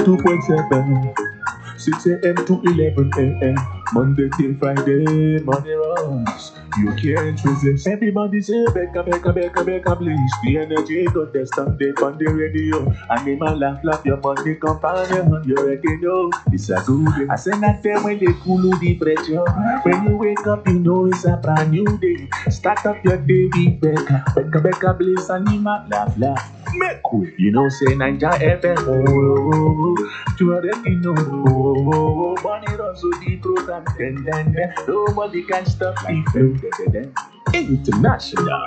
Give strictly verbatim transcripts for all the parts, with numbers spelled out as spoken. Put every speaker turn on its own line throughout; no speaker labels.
two point seven, six a m to eleven a m Monday till Friday, money runs. You can't resist. Everybody say, Becca, Becca, Becca, Becca, please. The energy got the Sunday on the radio. Animal laugh, laugh, your money companion. You already know it's a good day. I say that time when they cool the pressure. When you wake up, you know it's a brand new day. Start up your day with Becca, Becca, Becca, please. Animal laugh, laugh. Make way. You know, say Ninja F M. Oh, oh, oh. You already know. Oh, oh, oh. Money runs so the program. Then, then, then. Nobody can stop the flow. Then, then. International.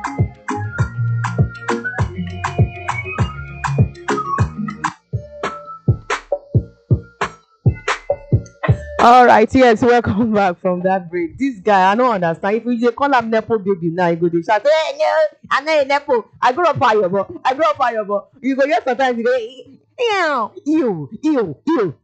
All right, yes, welcome back from that break. This guy, I don't understand. If we just call him Nepo baby now, he go to shout, hey, no, I'm not a Nepo. I grew up by your boy. I grew up by your boy. You go, yes, sometimes you go, ew, ew, ew, ew.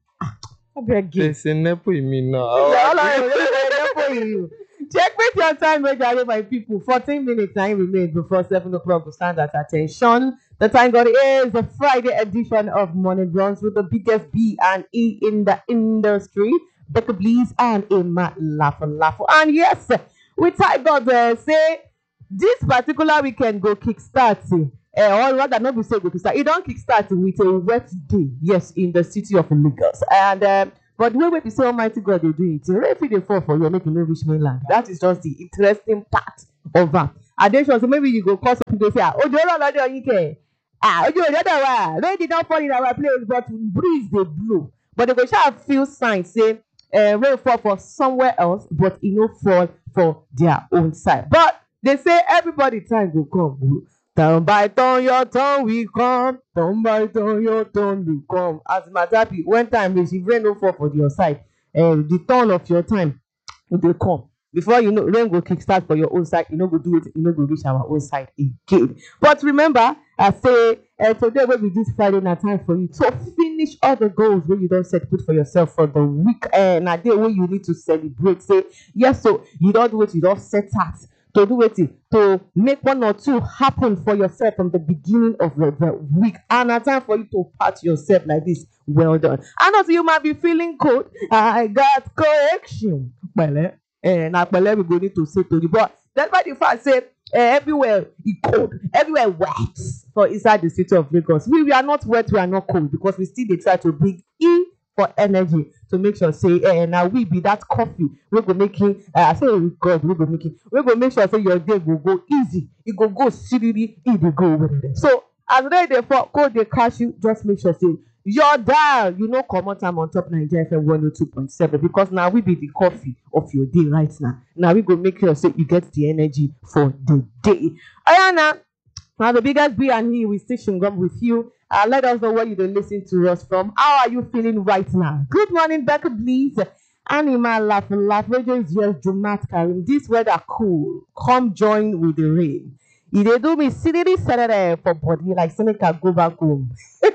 I beg you.
There's a Nepo in me now.
Yeah, all right, Nepo in you. Check with your time, major my people. fourteen minutes time remains before seven o'clock to stand at attention. The time God is the Friday edition of Morning Runs with the biggest B and E in the industry. Becca Bleeze and Emma Laugh Laugh. And yes, we thank God uh, say this particular weekend go kickstart. Uh, or rather, not be say go kickstart. It don't kickstart with a wet day, yes, in the city of Lagos. And um, but the way we say Almighty God they do it, if they fall for you, make you no reach mainland. That is just the interesting part of that. And then so maybe you go call some people say, oh, you don't know you can. Ah, oh, you don't know. They did not fall in our place, but breeze they blow. But they go shall feel signs say. Uh, rain fall for somewhere else, but it no fall for their own side. But they say everybody time will come. Turn by turn, your turn will come. Turn by turn, your turn will come. As a matter of fact, when time reach, if rain no fall for your side, uh, the turn of your time will come. Before you know, rain go kickstart for your own side. You know go do it. You know go reach our own side again. But remember, I say uh, today will be this Friday night time for you to finish all the goals where you don't set put for yourself for the week. And uh, a day where you need to celebrate. Say yes, so you don't do it. You don't set out to do it to make one or two happen for yourself from the beginning of the, the week. And a time for you to pat yourself like this. Well done. And also you might be feeling cold. I got correction. Well, eh? And uh, we go need to say to you, but that's why the fact say uh, everywhere is cold, everywhere wet for inside the city of Lagos. We, we are not wet, we are not cold because we still they try to bring in for energy to make sure say uh, now we be that coffee we go making. Uh, I say oh God, we go making. We go make sure say your day will go easy. It go go silly, it will go with it. So as they therefore go they catch you, just make sure say. Your dial, you know, come on time on top Nigeria F M one oh two point seven because now we be the coffee of your day right now. Now we go make sure so you get the energy for the day. Ayana, now the biggest B and E with Station Gum with you. Uh, let us know where you don't listen to us from. How are you feeling right now? Good morning, Becca Bleeze. Animal laugh and laugh. Radio is just dramatic. This weather cool. Come join with the rain. If they do me silly Saturday for body like Seneca go back home.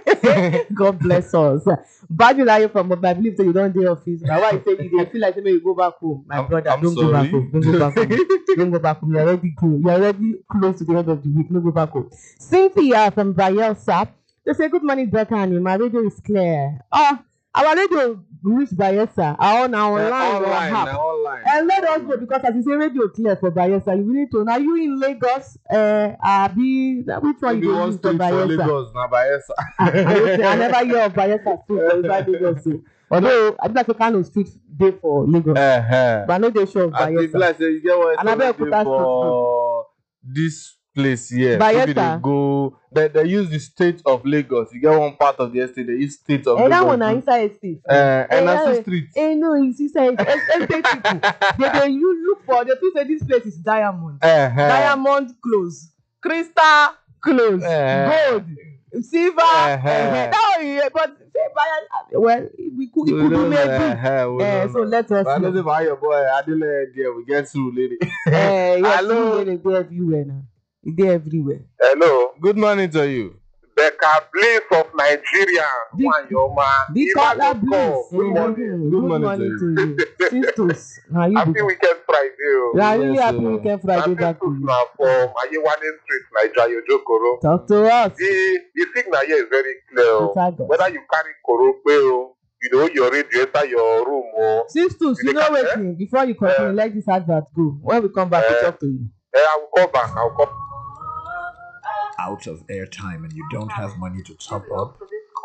God bless us. Bad you like from but I believe that you don't do office. Now why I say you dey feel like you go back home. My
I'm,
brother,
I'm
don't
sorry.
go back home. Don't go back home. Don't go back home. You're already close. You're already close to the end of the week. Don't go back home. Cynthia from Bayelsa. They say good morning, Becca and my radio is clear. Oh, our radio reach Bayelsa. Our on our
Uh,
online.
online,
Or
uh, online.
and let us go because as you say radio clear for Bayelsa, you need to. Now you in Lagos, uh, Abi, which one
Maybe
you dey
one
use for
state for
Bayelsa?
Lagos, now Bayelsa.
I, I, don't say, I never hear of Bayelsa street for inside Lagos. So. Although I think like a kind of street day for Lagos,
Uh-huh.
but I know they show of
I think
Bayelsa.
like say you get what
And I bet
I
put that
for this place here. Maybe they
Bayelsa.
go they, they use the state of Lagos. You get one part of the estate, they use state of
Eh, that
Lagos.
one na inside state.
Uh, and
Eh,
that's
eh,
the street.
Eh, no, it's inside estate people. They they you look for. They feel say this place is diamond.
Uh-huh.
Diamond close, crystal close,
Uh-huh.
gold, silver.
Uh-huh.
Uh-huh. That one, yeah, but say Bayelsa. Well, we could, it
We
could be
don't know.
maybe.
Uh-huh, we
Eh,
don't
so
know.
let us
But I know
know.
say for your boy, Adele there, we get through, lady.
Eh, yes,
Hello.
you dey everywhere now. You dey everywhere.
Hello,
Good morning to you.
Becca Bliss of Nigeria.
The-
One Yoma.
The
Ima
color
go
bliss.
call. Good
Mhm.
morning.
Good
morning
morning
to
to you. Sisters, how you
Happy
doing?
weekend Friday. oh.
Yeah, really
Yes,
happy
sir.
weekend
And
Friday back to
Sisters
you.
now from Ayewale Street, Nigeria, Jokoro.
Talk to us.
The, the signal here is very clear. oh.
Thank God.
Whether you carry Korope, oh, you know, your radio enter your room, or
Sisters, you
You
know
can-
waiting before you continue.
Eh.
Let this advert go. When we come back, we
Eh.
talk to you.
eh, I will come back. I will come.
Out of airtime and you don't have money to top up,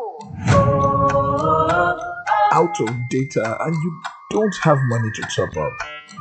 out of data and you don't have money to top up.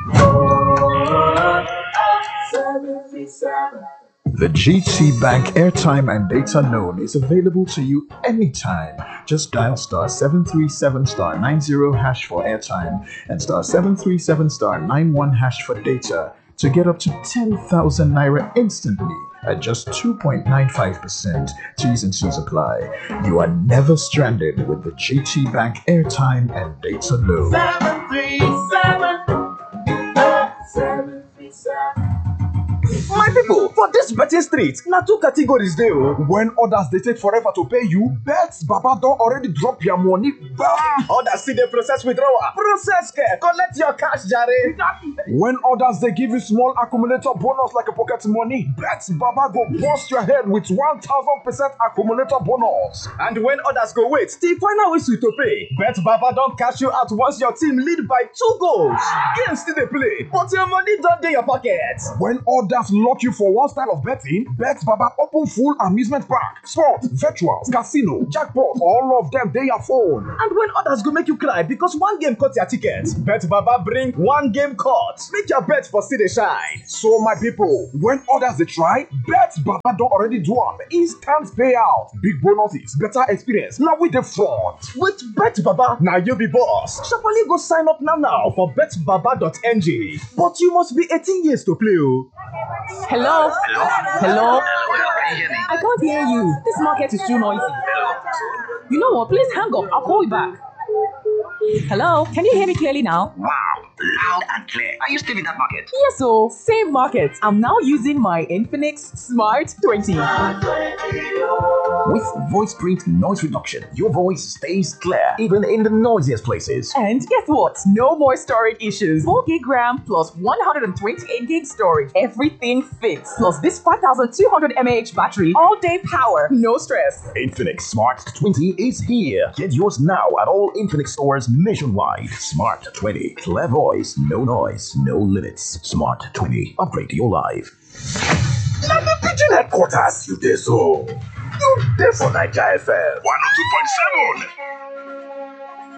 The G T Bank airtime and data loan is available to you anytime. Just dial star seven three seven star nine zero hash for airtime and star seven three seven star nine one hash for data to get up to ten thousand naira instantly at just two point nine five percent. T's and C's apply. You are never stranded with the G T Bank airtime and data loan.
My people, for this betting street, na two categories dey o. When others dey take forever to pay you, Bet Baba don already drop your money. Bam! Others still dey process withdrawal. Process care, collect your cash jare. When others dey give you small accumulator bonus like a pocket money, Bet Baba go burst your head with one thousand percent accumulator bonus. And when others go wait till final whistle to pay, Bet Baba don cash you out once your team lead by two goals. Game still dey play, but your money don dey your pocket. When others lock you for one style of betting, Bet Baba open full amusement park, sport, virtuals, casino, jackpot, all of them dey your phone. And when others go make you cry because one game cut your ticket, Bet Baba bring one game cut. Make your bet for still dey shine. So my people, when others dey try, Bet Baba don already do am. Instant payout, big bonuses, better experience. Now we dey front. With Bet Baba, now you be boss. Sharply go sign up now now for bet baba dot n g. But you must be eighteen years to play o.
Hello? Hello? I can't hear you. This market is too noisy. You know what? Please hang up. I'll call you back. Hello? Can you hear me clearly now?
Wow, loud and clear. Are you still in that market?
Yes, so same market. I'm now using my Infinix Smart twenty.
With voice print noise reduction, your voice stays clear even in the noisiest places.
And guess what? No more storage issues. four gig RAM plus one hundred twenty-eight gig storage. Everything fits. Plus this five thousand two hundred milliamp hour battery. All day power. No stress.
Infinix Smart twenty is here. Get yours now at all Infinix stores nationwide. Smart twenty. Clear voice, no noise, no limits. Smart twenty. Upgrade your life.
Na the pigeon headquarters you dey so. You dey for Naija F M one oh two point seven.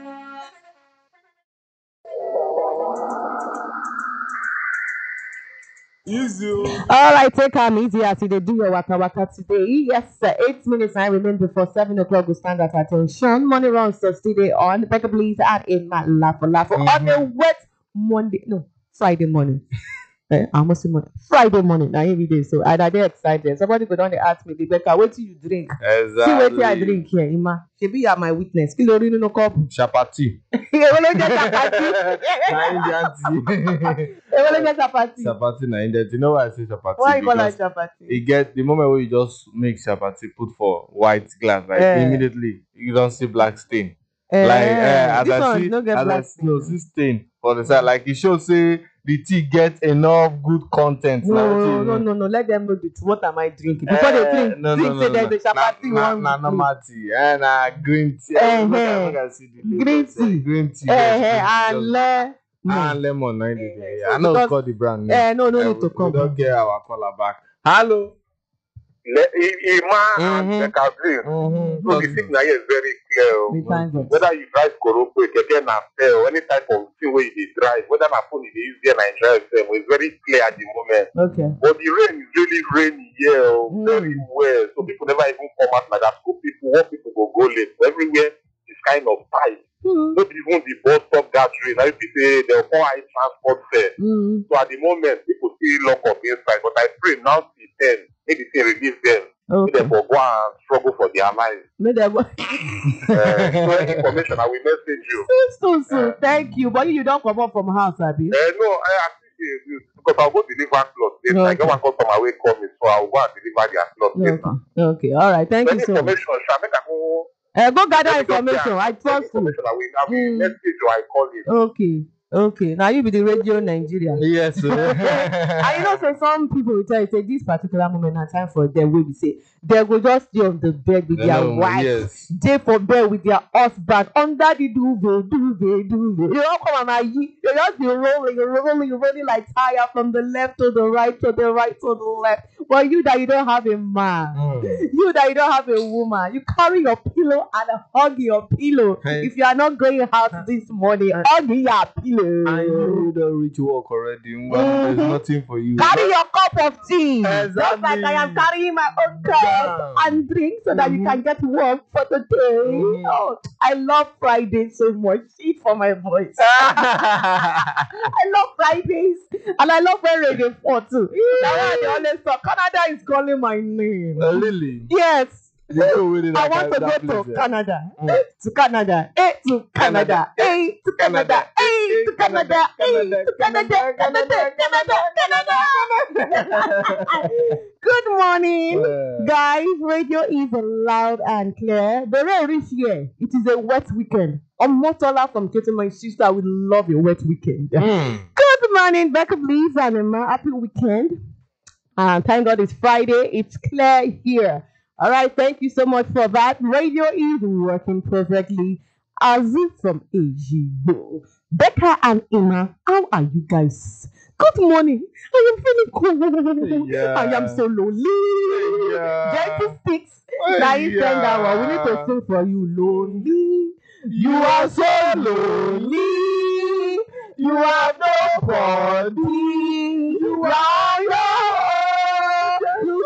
Easy.
All right, take am easy as you dey do your waka waka today. Yes, sir. Eight minutes now remain before seven o'clock. We stand at attention. Money runs so still dey on. Better please add in my laugh laugh on a wet Monday, no Friday morning. Eh, I must say morning. Friday morning. Now every day. So I dey excited. Somebody go down dey ask me, Rebecca, what do you drink?
Exactly.
See wetin I drink here, Ima. Shebi you are my witness. Kí ló rí nínú cup?
Chapati.
Èwo ló jẹ́ chapati?
Na Indian tea.
Èwo ló jẹ́ chapati?
Chapati na Indian tea. You know why I say chapati?
Why you call
Because
it chapati?
e get the moment wey you just make chapati put for white glass, like
Eh.
immediately you don see black stain.
Eh,
like eh, as
this
I
one
see,
no get
as I
black
see, no, see stain for the side. Like e show say the tea get enough good content. na
No,
wetin-
no, no, no. Let them know the truth. What am I drinking? Before they
Eh,
drink,
no,
drink
no,
say
no,
there's
no.
a chapati
na,
one.
na, na normal tea, eh, na green tea.
Eh,
Make I-
eh.
make I see the label.
Green
Say
tea.
green tea.
Eh,
yes,
eh,
just-
and le-
and lemon. na im dey there.
so
I know
because-
call the brand name.
Eh, no, no
Eh,
need to
we-
come.
We don't get our color back. Hello.
Le- I- Ima and
Mhm.
Becca Bliss.
Mm-hmm.
So the signal here is very clear. oh.
We thank God.
Whether you drive Korope, Keke Napep, or any type of thing where you dey drive, whether na phone you dey use here Nigeria F M, it's very clear at the moment.
Okay.
But the rain is really rainy here, oh,
Mm.
very well. So people never even come out like that. School people, what people go go late. So everywhere is kind of tight.
Mm.
Not even the bus stop gathering. Now people say they'll call high transport fare.
Mm.
So at the moment, people still lock up inside. But I pray now till ten, make the thing release them. Make
Okay.
them for go and struggle for their lives.
May they go.
Uh, so any information, I will message you.
So, so, thank you. But you don't come up from house, Abi.
Uh, no, I, I you, you, because I'll go deliver clothes. Yes, I
Okay.
get one customer will call me, so I'll go and deliver their clothes. Yes,
Okay. Okay. All right. Thank
so
you
any
so much.
information, sha, make I go.
Uh, go gather
Let me just
information. I
any
trust you.
information I will have
Mm.
a message or I call you.
Okay. Okay. Now you be the radio Nigeria.
Yes.
And you know, so some people will tell you, say this particular moment and time for them will be say they will just stay on the bed with their
No,
wife,
yes.
they for bed with their husband under the duvet, duvet, duvet. You don't come and you you just be rolling, rolling, rolling like tire from the left to the right, to the right to the left. But you that you don't have a man, you that you don't have a woman, you carry your pillow and hug your pillow.
Hey.
If you are not going out this morning, hug your pillow.
And you don't reach work already. Well,
Mhm.
there's nothing for you.
Carry your cup of tea. Just
Exactly.
like I am carrying my own cup
Yeah.
and drink so that you can get warm for the day.
Mhm.
Oh, I love Fridays so much. See it for my voice. I love Fridays. And I love when radio four too. Now I always talk. Canada is calling my name.
Uh, Lily,
Yes.
you go with it
I
like
want to
that
go
place,
to
eh?
Canada.
Mm.
Eh, to Canada. Eh, to Canada. Eh, to Canada. Eh, to Canada. Eh, to Canada. Canada. Canada. Canada. Good morning.
Uh,
Guys, radio is loud and clear. The rain is here. It is a wet weekend. Omotola from Ketu, my sister, will love a wet weekend.
mm.
Good morning, Becca Please, and a happy weekend. And thank God it's Friday. It's clear here. All right, thank you so much for that. Radio is working perfectly. Azu from Ejibo. Becca and Emma, how are you guys? Good morning. I am feeling cold.
Yeah.
I am so lonely.
Yeah.
Gentle sticks. Now you send that one. We need to sing for you. Lonely. You are so lonely. You have nobody. You are your own.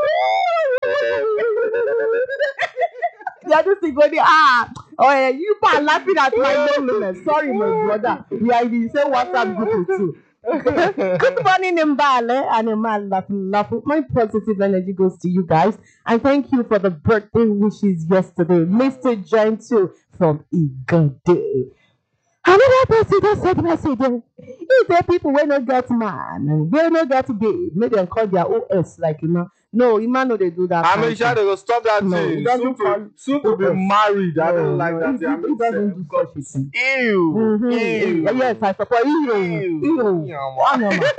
They are just going, ah, oh yeah, you are laughing at my loneliness. Sorry, my brother. We are in the same WhatsApp group with you. Good morning, Mbale and Mbale laughing, laughing. My positive energy goes to you guys. And thank you for the birthday wishes yesterday. Mister Gentle from Igade. Another person that said message. If there people will not get man and will not get babe, maybe they call their O S like you know. No, you man know they do that.
I'm
kind
sure
thing.
they will stop that
No,
thing.
it doesn't
Soon to,
call-
soon to be
Yes.
married. I
No,
don't like
no,
that
it-
thing. I'm
it doesn't do such a thing.
Ew.
Mhm.
Ew.
Yes, I support you.
Ew.
Ew.
Ew.
Ah, no, no.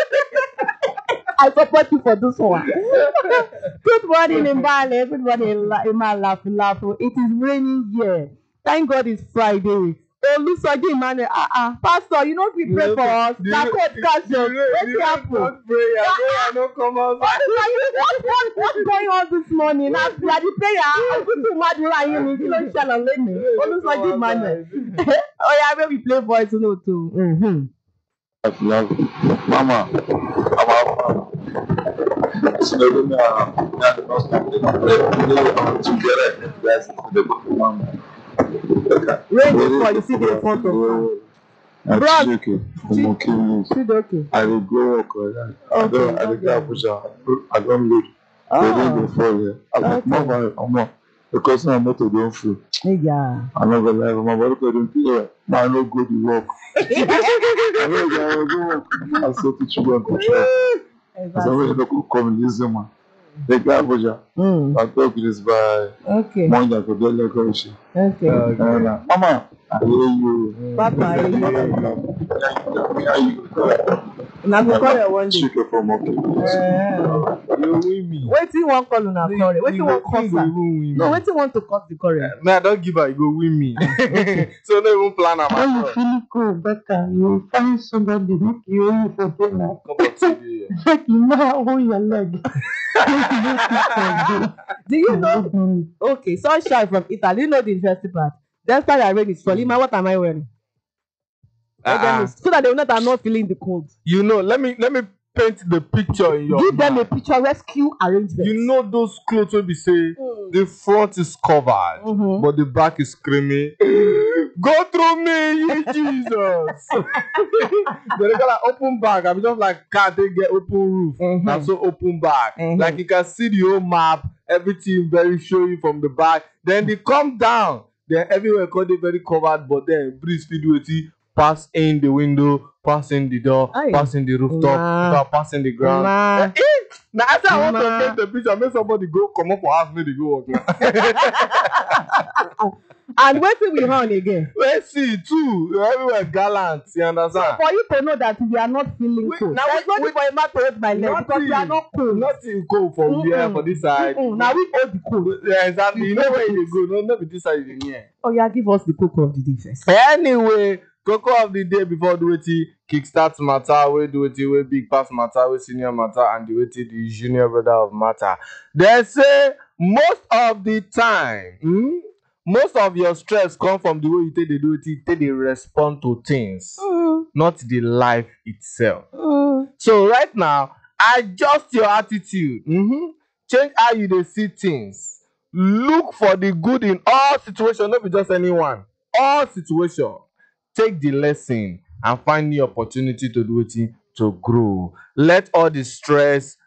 I support you for this one. Good morning, Mbale. Good morning, Emma. Laugh, laugh. It is raining here. Thank God it's Friday. Oh, look, so again, man. Ah, ah, Pastor, you know we pray for us.
The
Now,
rain-
God, catch
the
us.
rain-
What's
the rain
happening?
don't pray. I don't come out.
What, what, what, what's going on this morning? Now, we are the prayer. I'm going to mad you. You know, shall I let me? Oh, look, so again, man. Oh, yeah, when we play voice note too. Mm-hmm.
Mama, Mama, Slovenia, yeah, the most of them together. That's the mama.
Rain is for you see the front of you.
I'm
Bros.
okay. I'm okay.
Should okay.
I will go work. I
Okay,
don't. I don't
okay.
get push out. I don't load. They
Oh,
don't fall here. I'm like,
okay.
Mama, Mama, because I'm not a don't feel.
yeah.
I'm not gonna lie. Mama, look at them. Yeah, man, no go to work. I will go work. I said to children, control. So when you look come listen, man. The guy was just.
Mm,
I talk this by
okay.
Monday for the location.
Okay.
Uh, Mama, I hear you.
Papa,
Mama,
yeah.
you
Now go call your one day.
chicken from okay.
Uh,
You win me.
wait till one call on our quarrel. Wait till one cause
You go
her.
even win me.
No, wait till one to cause the quarrel.
Me, I don't give her. You go win me. So no even plan am
When
at
you
all.
feel cool, better, you will find somebody make you only for dinner.
Cup of tea dey here.
Make you know hold your leg. Do you know? Okay, sunshine from Italy. You know the interesting part. That's why I rain is falling. Man, what am I wearing? Let them
Uh-uh.
know, so that they will know that I'm not feeling the cold.
You know, let me let me paint the picture in your
Give them a
mind.
picturesque arrangement.
You know those clothes will be say
Mm.
the front is covered,
Mhm.
but the back is screaming. Go through me, ye Jesus. They got like open back. I'm just like car they get open roof.
Mhm.
Now so open back.
Mhm.
Like you can see the whole map, everything very showing from the back. Then they come down. Then everywhere called they very covered, but then breeze feed with it. pass in the window, pass in the door,
Aye.
pass in the rooftop,
Nah.
without pass in the ground.
Nah.
Eh, eh, now after I want
Nah.
to take the picture, make somebody go come up for house, make they go work now.
And wait till we run again.
Let's see, too. Everywhere gallant, you understand?
For you to know that we are not feeling
Wait,
cold.
now
There's
we-
nothing
we-
for a man to hold my leg because we are not cold.
Nothing cold for
Mm-mm.
here, for this side.
Mm-mm. Now we hold the cold.
Yeah, exactly. You know where you dey go. No, not be this side you dey near.
Oh yeah, give us the cocoa of the day first.
Anyway, cocoa of the day before the wetin kickstart matter, wey do wetin wey big pass matter, wey senior matter, and the wetin the junior brother of matter. They say most of the time, hmm, most of your stress come from the way you take dey do wetin, take dey respond to things,
Mm,
not the life itself.
mm.
So right now, adjust your attitude. Mm-hmm. Change how you dey see things. Look for the good in all situations, not be just anyone. All situations. Take the lesson and find new opportunity to do it, to grow. Let all the stress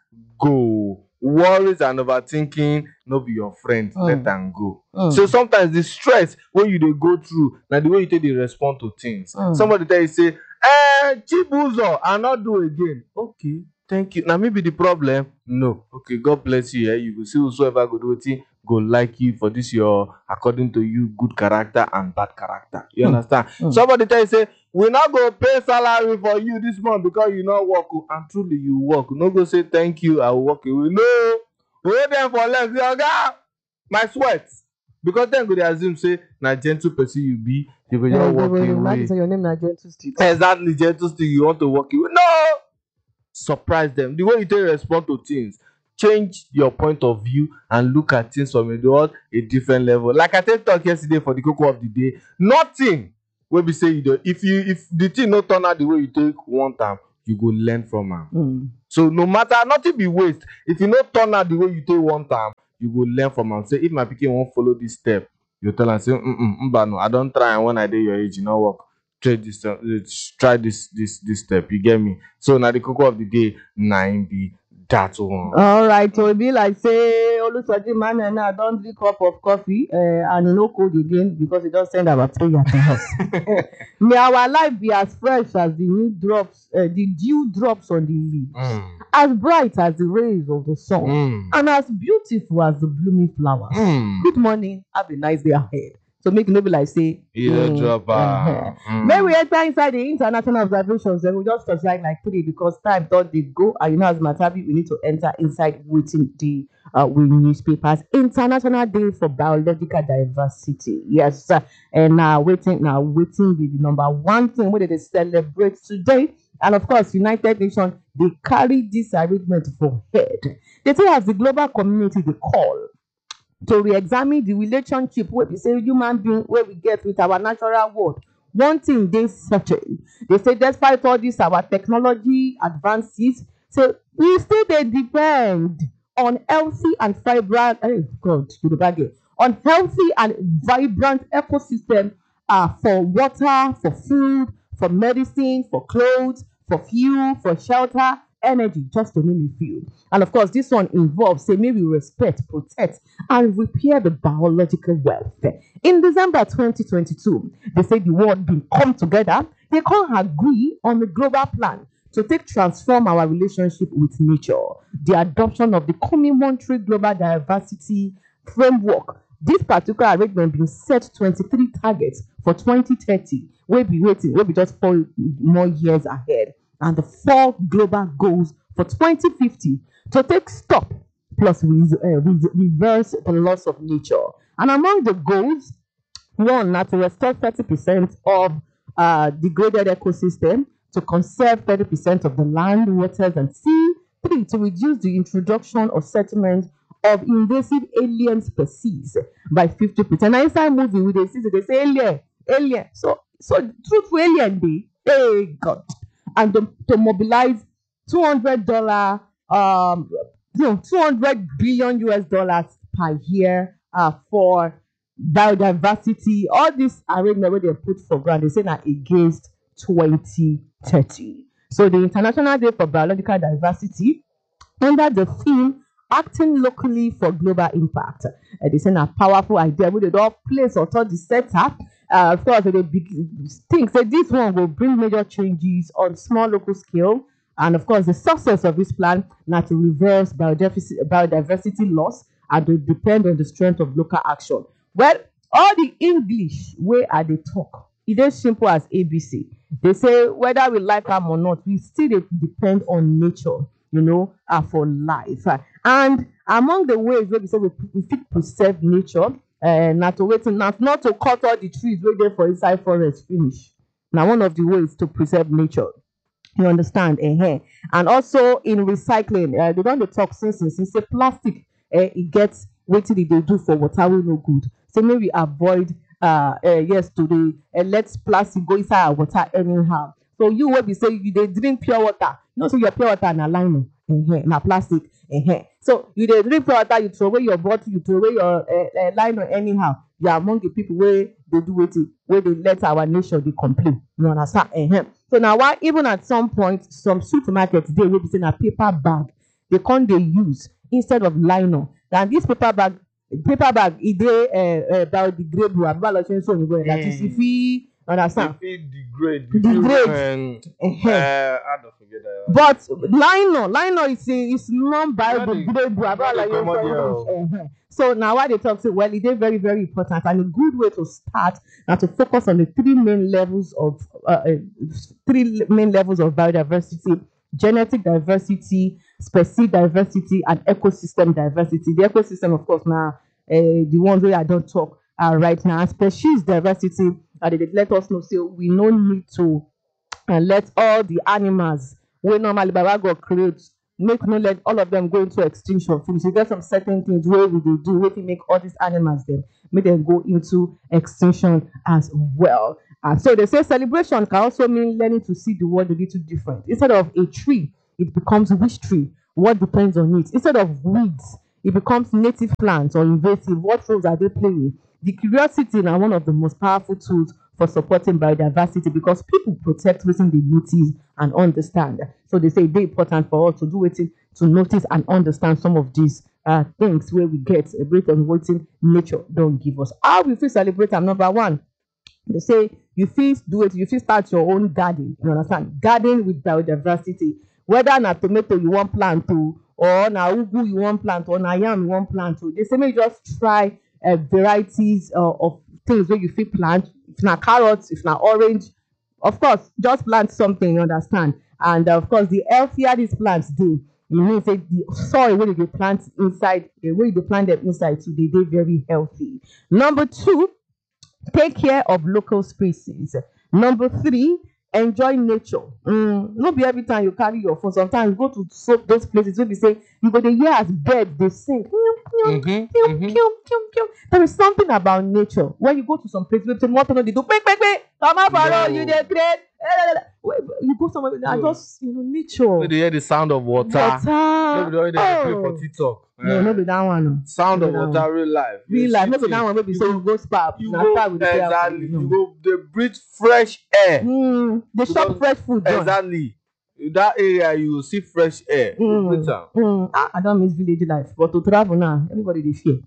go. Worries and overthinking no be your friend.
Mm.
Let them go.
Mm.
So sometimes the stress when you dey go through, na the way you take dey respond to things.
Mm.
Somebody tell you say, eh, Chibuzo, I not do again. Okay, thank you. Now maybe the problem. No. Okay, God bless you. Eh? You will see whosoever go do it, go like you for this your according to you good character and bad character. You
Mm.
understand?
Mm.
Somebody tell you say, we not go pay salary for you this month because you not work. Oh, and truly you work. No go say thank you, I will work away. No. Wait them for less. Say, Oga, my sweat. Because then go they assume say na gentle person you be, you go
Yeah,
just
you
walk
will imagine
away.
say your name na Gentle Street.
Exactly, gentle still you want to walk away. No! Surprise them. The way you take respond to things, change your point of view and look at things from a, what, a different level. Like I take talk yesterday for the cocoa of the day, nothing will be say you do. If you if the thing not turn out the way you take one time, you go learn from am.
Mm.
So no matter nothing be waste. If you not turn out the way you take one time, you go learn from am. Say if my pikin won't follow this step, you tell am say, mm mm, mba no, I don't try and when I dey your age, you know work. Try this, uh, try this, this, this step. You get me? So now the cocoa of the day, nine be that one.
All right, so it be like say Olusoji man and I don't drink cup of coffee uh, and he no cold again because he just send our prayer to us. May our life be as fresh as the new drops, uh, the dew drops on the leaves,
Mm.
as bright as the rays of the sun,
Mm.
and as beautiful as the blooming flowers.
Mm.
Good morning, have a nice day ahead. So make it no be like say.
Either
mm,
drop.
uh-huh.
Mm.
May we enter inside the international observations, then we just touch like like three because time don't they go. And you know, as Matabi, we need to enter inside waiting the uh with newspapers. International Day for Biological Diversity. Yes, sir. And now waiting now waiting be the number one thing where they celebrate today. And of course, United Nations they carry this arrangement for head. They say as the global community they call to re-examine the relationship where we say human being where we get with our natural world. One thing they certain, they say despite all this our technology advances, so we still they depend on healthy and vibrant, oh God, Yoruba girl, on healthy and vibrant ecosystem uh, for water, for food, for medicine, for clothes, for fuel, for shelter, energy, just to name a few. And of course, this one involves, say, maybe respect, protect, and repair the biological wealth. In December twenty twenty-two, they say the world been come together. They can't agree on the global plan to take transform our relationship with nature. The adoption of the Common Monetary Global Diversity Framework. This particular arrangement been set twenty-three targets for twenty thirty. We'll be waiting, we'll be just four more years ahead. And the four global goals for twenty fifty to take stop plus re- uh, re- reverse the loss of nature. And among the goals, one, now to restore thirty percent of uh, degraded ecosystem, to conserve thirty percent of the land, waters, and sea. Three, to reduce the introduction or settlement of invasive alien species by fifty percent. Now, inside movie, with they see, they say alien, alien. So, so truthful alien day, hey God. And to, to mobilize two hundred dollars, um, no, two hundred billion U S dollars per year uh, for biodiversity. All this arrangement where they put for ground, they say that against twenty thirty. So the International Day for Biological Diversity, under the theme acting locally for global impact, uh, they say a powerful idea where they don't place or touch the setup Uh, of course, they big think say this one will bring major changes on small local scale. And of course, the success of this plan now to reverse biodiversity, biodiversity loss and to depend on the strength of local action. Well, all the English way are they talk. It is simple as A B C. They say whether we like them or not, we still dey depend on nature, you know, uh, for life. Uh, and among the ways where we say we, we fit preserve nature, uh, not to wait, not, not to cut all the trees wey dey for inside forest finish. Now, one of the ways to preserve nature. You understand? Uh-huh. And also in recycling, uh, they don't dey talk since since since say plastic, uh, it gets wetin e dey do for water wey no good. So maybe we avoid uh, uh yes today uh, let plastic go inside our water anyhow. So you will be saying you dey drink pure water. You know, so your pure water na lime, uh-huh, na plastic. Uh-huh. So you dey drink pure water, you throw away your bottle, you throw away your uh, uh, lime anyhow. You are among the people where they do wetin, where they let our nation dey complain. You understand? Uh-huh. So now why even at some point some supermarkets they will be saying a paper bag they can't they use instead of liner. And this paper bag paper bag e dey uh, uh, biodegradable and so you go that is if we understand.
If it degrade,
degrade.
Uh, uh, I don't forget that.
But liner, liner is is non-biodegradable. Uh, so now why they talk say well, it is very very important and a good way to start now to focus on the three main levels of uh, uh, three main levels of biodiversity: genetic diversity, species diversity, and ecosystem diversity. The ecosystem, of course, now uh, the ones where I don't talk uh, right now. Species diversity, uh, they let us know so we no need to uh, let all the animals we normally Baba God creates make no let all of them go into extinction. Finish. So there's some certain things where we do do where we make all these animals them make them go into extinction as well. And so they say celebration can also mean learning to see the world a little different. Instead of a tree, it becomes which tree? What depends on it? Instead of weeds, it becomes native plants or invasive. What roles are they playing? The curiosity is one of the most powerful tools for supporting biodiversity because people protect within they notice and understand. So they say it's important for us to do it to notice and understand some of these uh, things where we get a great on waiting nature don't give us. How we feel celebrate them? Number one, they say you feel do it, you feel start your own garden. You understand? Garden with biodiversity. Whether na tomato you want plant to, or na ugu you want plant, or na yam you want plant to. They say maybe just try uh, varieties uh, of things where you feel plant. If na carrots, if na orange, of course, just plant something. You understand? And uh, of course, the healthier these plants do, you mean say the soil where they plant inside, the way they plant them inside, so they dey very healthy. Number two, take care of local species. Number three, enjoy nature. Mm, not be every time you carry your phone. Sometimes you go to soak those places where we say you go to hear as birds they sing. Mm-hmm, mm-hmm. There is something about nature. When you go to some place, where what they do, bang, bang, bang, come up, no. You dey great. You go somewhere, I no. just you know nature.
When you hear the sound of water,
water.
Nobody oh. play for TikTok.
No, uh, no be that one. No.
Sound of water, one. Real life.
Real life. No be that one. Maybe so you go spa.
You go exactly. You go. They breathe fresh air.
Mm, they shop fresh food.
Exactly. In that area, you will see fresh air.
Mm, mm. Ah, I don't miss village life, but to travel now, everybody they fear.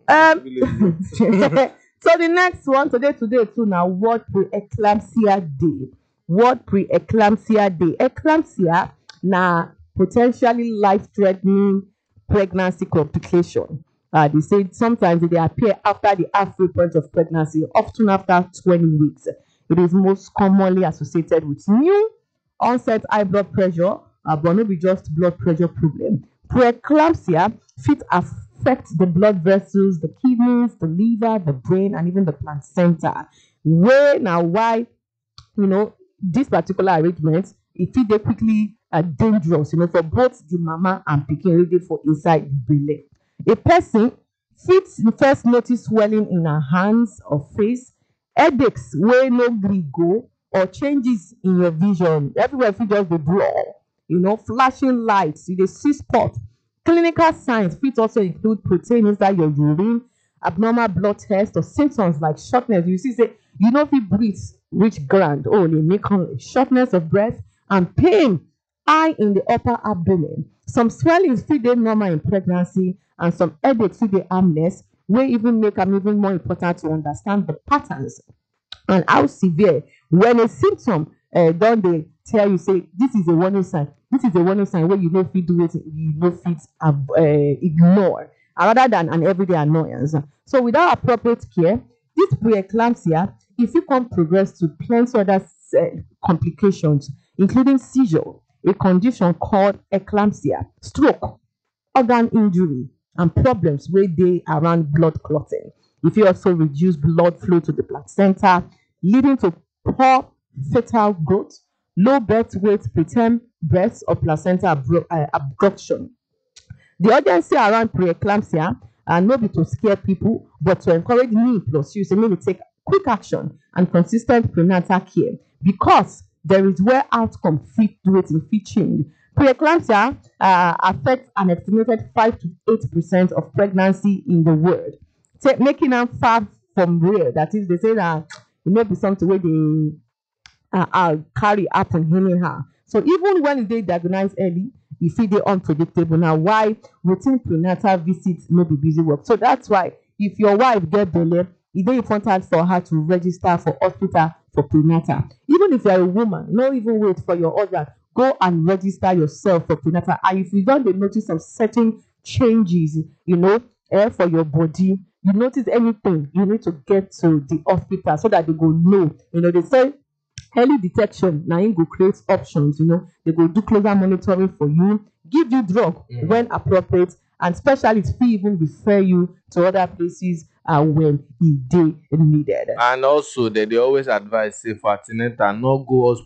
Um. So the next one today, today too now. World Pre-Eclampsia Day. World Pre-Eclampsia Day. Eclampsia na potentially life-threatening pregnancy complication. Uh, they say sometimes they appear after the halfway point of pregnancy, often after twenty weeks. It is most commonly associated with new onset high blood pressure, uh, but not be just blood pressure problem. Preeclampsia fit affect the blood vessels, the kidneys, the liver, the brain, and even the placenta. Where now why you know this particular arrangement, it fit dey quickly uh, dangerous, you know, for both the mama and pikin ready for inside the belle. A person fit first notice swelling in her hands or face, headaches wey no gree go, or changes in your vision. Everywhere fit just dey blur, you know, flashing lights, you dey see spot. Clinical signs fit also include protein inside your urine, abnormal blood test, or symptoms like shortness. You see, say you no fit breathe reach ground, oh, they make shortness of breath and pain high in the upper abdomen. Some swellings fit dey normal in pregnancy, and some headaches fit dey harmless, wey even make am even more important to understand the patterns and how severe. When a symptom uh, don dey tell you say this is a warning sign, this is a warning sign wey you no fit do wetin you no fit uh, ignore, rather than an everyday annoyance. So without appropriate care, this preeclampsia e fit come progress to plenty other uh, complications, including seizure, a condition called eclampsia, stroke, organ injury, and problems wey dey around blood clotting. E fit also reduce blood flow to the placenta, leading to poor fetal growth, low birth weight, preterm birth, or placenta abro- uh, abruption. The urgency around preeclampsia and no be to scare people, but to encourage me plus you, so maybe take quick action and consistent prenatal care, because there is where outcome fit do it in fit change. Preeclampsia uh, affects an estimated five to eight percent of pregnancy in the world, take, making them far from rare. That is, they say that it may be something where they uh, uh, carry happen anyhow. So even when they diagnosed early, e fit dey unpredictable. Now, why routine prenatal visits no be busy work? So that's why if your wife get belle, e dey important for her to register for hospital for prenatal. Even if you're a woman, no even wait for your husband. Go and register yourself for prenatal. And if you don't dey notice some certain changes, you know, eh, for your body, you notice anything, you need to get to the hospital so that they go know. You know, they say early detection now you go create options, you know, they go do closer monitoring for you, give you drug mm. when appropriate, and specialists fit even refer you to other places uh, when e dey needed.
And also, they, they always advise say for antenatal, no go